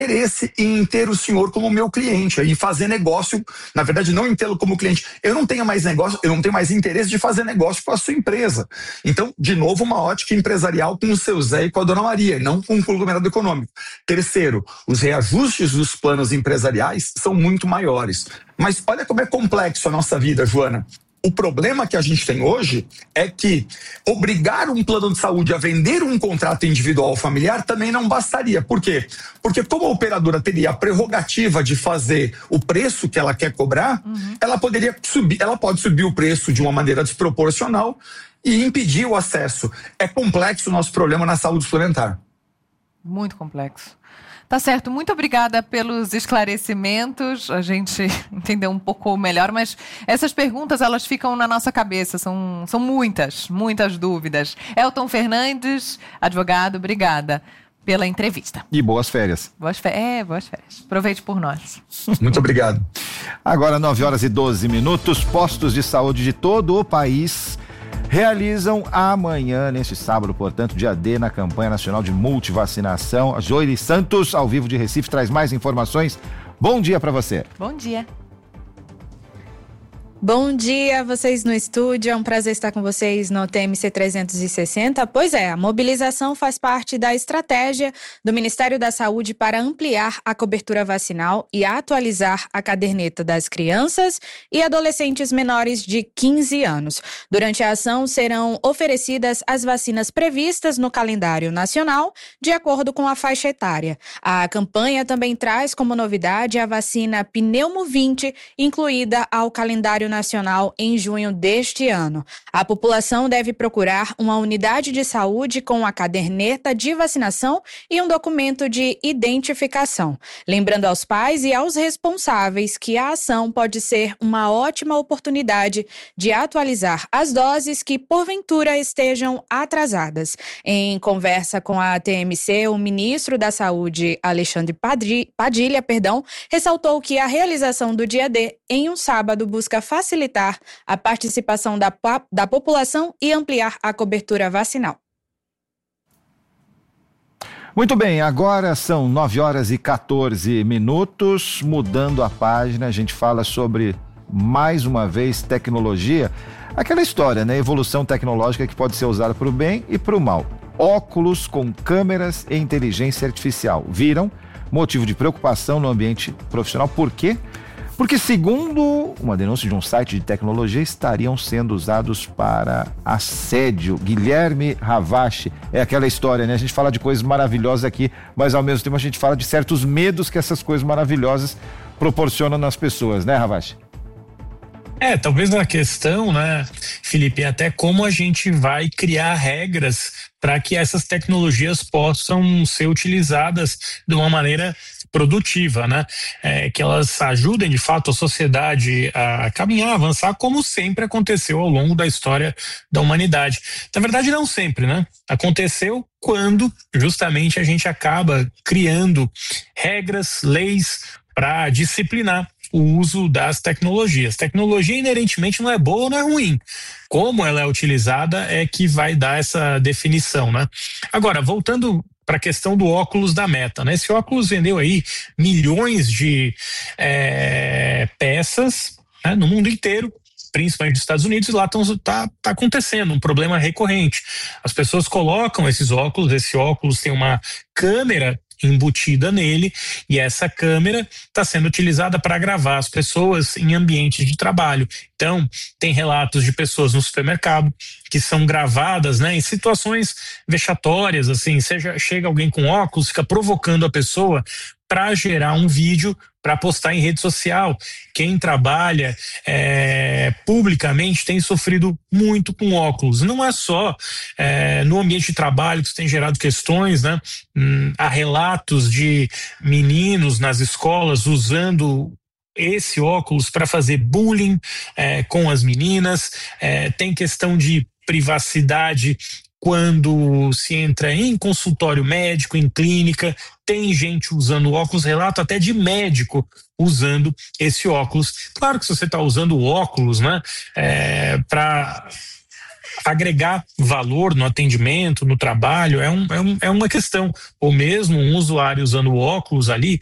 interesse em ter o senhor como meu cliente e fazer negócio, na verdade não em tê-lo como cliente, eu não tenho mais negócio, eu não tenho mais interesse de fazer negócio com a sua empresa. Então, de novo, uma ótica empresarial com o seu Zé e com a dona Maria, não com o conglomerado econômico. Terceiro, os reajustes dos planos empresariais são muito maiores. Mas olha como é complexo a nossa vida, Joana. O problema que a gente tem hoje é que obrigar um plano de saúde a vender um contrato individual familiar também não bastaria. Por quê? Porque como a operadora teria a prerrogativa de fazer o preço que ela quer cobrar, ela pode subir o preço de uma maneira desproporcional e impedir o acesso. É complexo o nosso problema na saúde suplementar. Muito complexo. Tá certo, muito obrigada pelos esclarecimentos, a gente entendeu um pouco melhor, mas essas perguntas elas ficam na nossa cabeça, são muitas dúvidas. Elton Fernandes, advogado, obrigada pela entrevista. E boas férias. Boas férias. Aproveite por nós. Muito obrigado. Agora 9h12, postos de saúde de todo o país realizam amanhã, neste sábado, portanto, dia D, na campanha nacional de multivacinação. A Joeli Santos, ao vivo de Recife, traz mais informações. Bom dia para você. Bom dia. Bom dia, vocês no estúdio, é um prazer estar com vocês no TMC 360. Pois é, a mobilização faz parte da estratégia do Ministério da Saúde para ampliar a cobertura vacinal e atualizar a caderneta das crianças e adolescentes menores de 15 anos. Durante a ação serão oferecidas as vacinas previstas no calendário nacional, de acordo com a faixa etária. A campanha também traz como novidade a vacina Pneumo 20, incluída ao calendário nacional em junho deste ano. A população deve procurar uma unidade de saúde com a caderneta de vacinação e um documento de identificação. Lembrando aos pais e aos responsáveis que a ação pode ser uma ótima oportunidade de atualizar as doses que porventura estejam atrasadas. Em conversa com a TMC, o ministro da Saúde, Alexandre Padilha, ressaltou que a realização do dia D em um sábado busca facilitar a participação da população e ampliar a cobertura vacinal. Muito bem, agora são 9h14, mudando a página, a gente fala sobre, mais uma vez, tecnologia, aquela história, né? Evolução tecnológica que pode ser usada para o bem e para o mal. Óculos com câmeras e inteligência artificial viram motivo de preocupação no ambiente profissional. Por quê? Porque, segundo uma denúncia de um site de tecnologia, estariam sendo usados para assédio. Guilherme Ravache, é aquela história, né? A gente fala de coisas maravilhosas aqui, mas ao mesmo tempo a gente fala de certos medos que essas coisas maravilhosas proporcionam nas pessoas, né, Ravache? Talvez a questão, né, Felipe, é até como a gente vai criar regras para que essas tecnologias possam ser utilizadas de uma maneira produtiva, né? Que elas ajudem de fato a sociedade a caminhar, a avançar, como sempre aconteceu ao longo da história da humanidade. Na verdade, não sempre, né? Aconteceu quando justamente a gente acaba criando regras, leis para disciplinar o uso das tecnologias. Tecnologia inerentemente não é boa ou não é ruim. Como ela é utilizada é que vai dar essa definição, né? Agora, voltando para a questão do óculos da Meta, né? Esse óculos vendeu aí milhões de peças, né, no mundo inteiro, principalmente nos Estados Unidos, e lá tá acontecendo um problema recorrente. As pessoas colocam esses óculos, esse óculos tem uma câmera embutida nele, e essa câmera está sendo utilizada para gravar as pessoas em ambientes de trabalho. Então, tem relatos de pessoas no supermercado que são gravadas, né, em situações vexatórias, assim, chega alguém com óculos, fica provocando a pessoa para gerar um vídeo para postar em rede social. Quem trabalha publicamente tem sofrido muito com óculos. Não é só no ambiente de trabalho que isso tem gerado questões, né? Há relatos de meninos nas escolas usando esse óculos para fazer bullying com as meninas. Tem questão de privacidade quando se entra em consultório médico, em clínica, tem gente usando óculos, relato até de médico usando esse óculos. Claro que se você está usando óculos, né, para agregar valor no atendimento, no trabalho, é uma questão. Ou mesmo um usuário usando óculos ali,